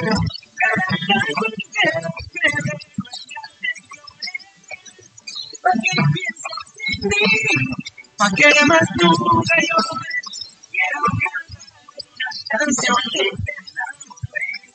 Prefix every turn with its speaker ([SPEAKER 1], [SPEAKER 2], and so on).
[SPEAKER 1] ¿Para qué más nunca yo quiero cantar una canción?